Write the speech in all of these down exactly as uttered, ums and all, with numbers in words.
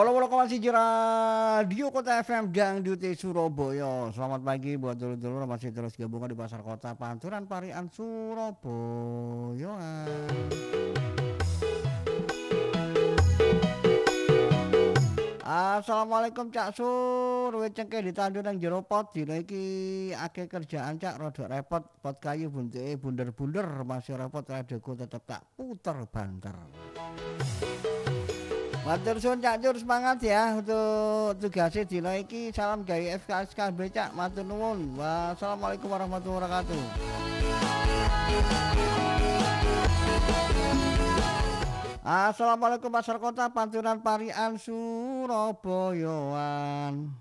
Walau walau kawan si Radio Kota F M Dangdut Surabaya. Selamat pagi buat dulur-dulur masih terus gabungan di Pasar Kota Panturan Parian Surabaya. Assalamualaikum Cak Sur, wis cengke ditandur nang jero pot dina iki akeh kerjaan Cak rada repot pot kayu buntuke bunder-bunder masih repot radioku tetep tak puter banter. Matur suwun Cak Jur semangat ya untuk tugasnya dina iki. Salam gawe F K S K B Cak, matur nuwun. Wassalamualaikum warahmatullahi wabarakatuh. Assalamualaikum Pasar Kota Panturan Parian Surabayaan.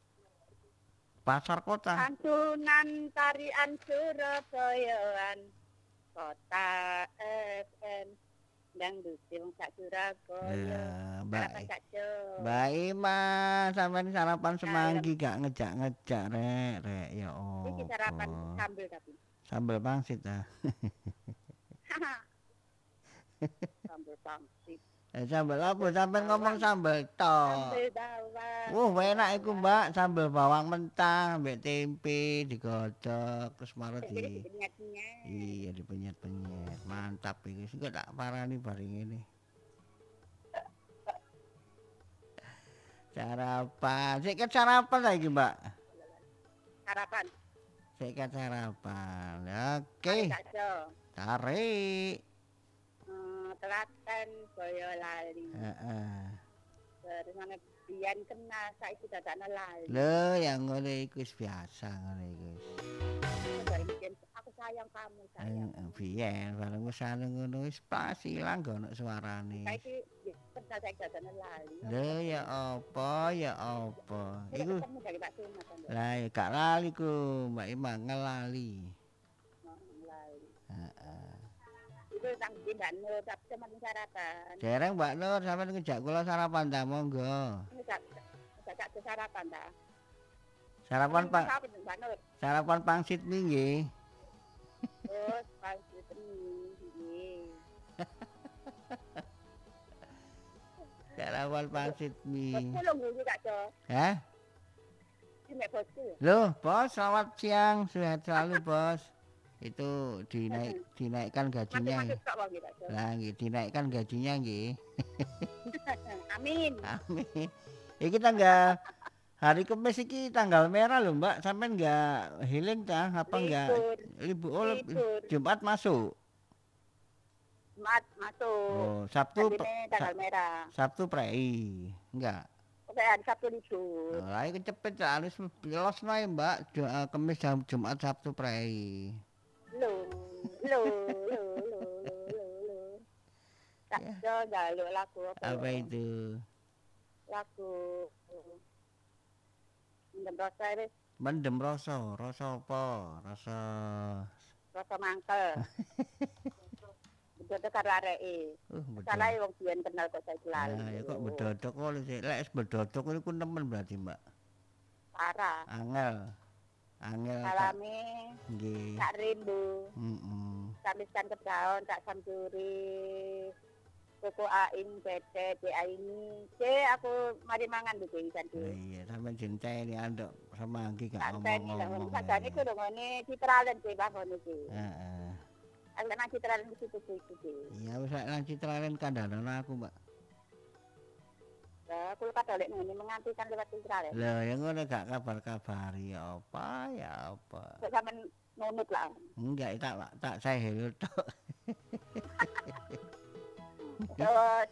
Pasar Kota Pantunan Parian Surabayaan. Kota F M Dangdut wong sak Surabaya. Ya, baik. Baik, Mas, sampean sarapan semanggi gak ngejak-ngejak rek, rek ya oh. Iki sarapan sambel tapi. Sambel pangsit ah. Sambel pangsit. Eh sambel apa? Sampean ngomong sambel tok. Sambel bawang. Wuh, enak iku, Mbak. Sambel bawang mentah ambek tempe digodhog terus marut di. Iya, dipenyet-penyet. Mantap iki. Sing tak parani bareng ngene. Sarapan. Sik ket sarapan lagi, Mbak. Sarapan. Sik ket sarapan. Oke. Tarik. Hmm, telaten Boyolali. Heeh. Terus mana biyen kena saiki dadakno lali. Lho, yang ngene iku wis biasa ngene iku. Aku sayang kamu sayang. Eh, biyen bareng wis anu ngono wis pas ilang gak ono suarane. Saiki kerja saiki dadakno lali. Lho ya apa, ya apa. Iku Ketemu dari Pak Sumat. lah ya gak lali ku, Mbak Ima ngelali. Lali. Heeh. Itu tang Mbak Nur tapi cuma sarapan. Dereng Mbak Nur sampean ngejak kula sarapan ta monggo. Ini gak gak sarapan ta. Sarapan Pak. Mbak Nur. Sarapan pangsit mi nggih. Terus pangsit nggih. Sarapan pangsit mi. Bosku lho nggih Kak Jo. Hah? Ini bosku. Loh, Bos, selamat siang. Sehat selalu, Bos. Itu dinaik dinaikkan gajinya. Masuk-masuk kok wong Kak Jo. Lah nggih dinaikkan gajinya nggih. Amin. Amin. Iki tanggal hari Kamis iki tanggal merah loh, Mbak. Sampean enggak healing tah? Apa enggak? Libur. Oh, Libur. Jumat masuk. Jumat masuk. Oh, Sabtu Ini tanggal merah. Sabtu prei. Enggak. Oke, hari Sabtu libur. Lah iki cepet harus los nae, Mbak. Ju- Kamis jam Jumat Sabtu prei. Lho, lho, lho, lho, lho, lho. Kak Ya. Jo jaluk lagu apa? Apa itu? Lagu Mendem rasa wis, Mendem rasa, rasa apa? Rasa rasa mangkel. Bedodok karo areke. uh bedodok. Salah wong biyen kenal kok saiki lali. Nah, ya kok bedodok kok sih. Lek wis bedodok niku nemen berarti, Mbak. Parah. Angel. Angel Kak. Alami Nggih. tak rindu. Heeh. Samiskan kedaon tak samsuri. Koko aing bete de aini. C aku mari mangan lho isan Lah iya, sampean jenteni andok semanggi gak Santai lah, ngomong-ngomong. sakjane ku lho ngene citralen sih bangun iki. Heeh. Aku nang citralen di situ iki iki. Iya wis lek nang citralen kandhanan aku, Mbak. Lah aku kadolek ngene mengantikan lewat citralen. Lah ya ngono gak kabar-kabari apa ya apa. Kok sampean nunut lah. Enggak tak tak saya hello tok. Terus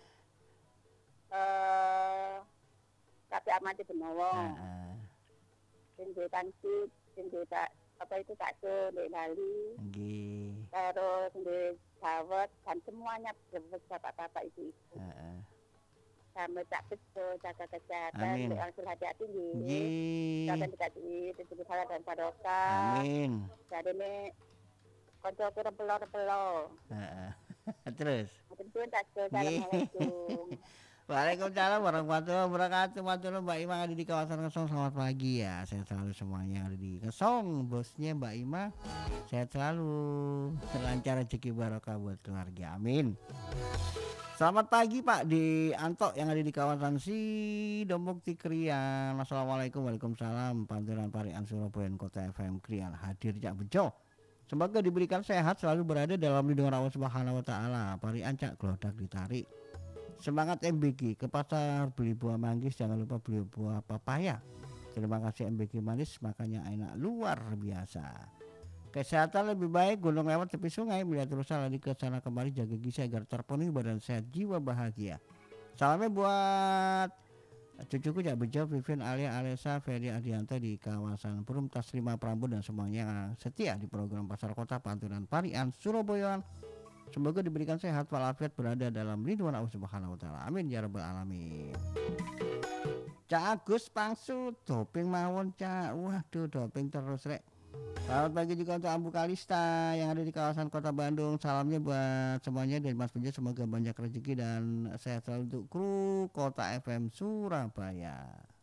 eh tapi amati benowo. Heeh. Sing duwe pangsit, sing duwe tak apa itu bakso ndek Bali. Nggih. Terus duwe dawet dan semuanya bapak-bapak itu itu. Heeh. Sama tak betul, jaga kesehatan, Amin. langsung hati-hati nggih. Nggih. Sampai dikasih rezeki halal dan barokah. Amin. Jadi ini koncoku rempelo-rempelo. Heeh. Terus. Mungkin pun tak Assalamualaikum. Waalaikumsalam warahmatullahi wabarakatuh. Matur Mbak Ima ada di kawasan Kesong. Selamat pagi ya. Sehat selalu semuanya yang ada di Kesong. Bosnya Mbak Ima. Sehat selalu. Lancar rezeki barokah buat keluarga. Amin. Selamat pagi Pak di Anto yang ada di kawasan Sidomukti Krian. Assalamualaikum, waalaikumsalam. Panturan Parian Surabaya Kota F M Krian hadir Cak Bejo. Semoga diberikan sehat, selalu berada dalam lindungan Allah Subhanahu wa taala. Parian Cak Glodak ditarik. Semangat M B G, ke pasar beli buah manggis, jangan lupa beli buah papaya. Terima kasih M B G manis, makanya enak luar biasa. Kesehatan lebih baik, gunung lewat tepi sungai, melihat terus lari ke sana kemari, jaga gizi agar terpenuhi badan sehat, jiwa bahagia. Salamnya buat cucuku Cak Bejo, Vivin, Alia, Alesa, Ferdi Adianto di kawasan Perum, Taslima, Prambon dan semuanya yang setia di program Pasar Kota Panturan Parian Surabaya. Semoga diberikan sehat walafiat, berada dalam lindungan Allah Subhanahu wa taala. Amin ya rabbal alamin. Cak Agus Pangsu doping mawon Cak. Waduh, doping terus rek. Selamat pagi juga untuk Ambu Kalista yang ada di kawasan Kota Bandung. Salamnya buat semuanya dari Mas Bejo, semoga banyak rezeki dan sehat selalu untuk kru Kota F M Surabaya.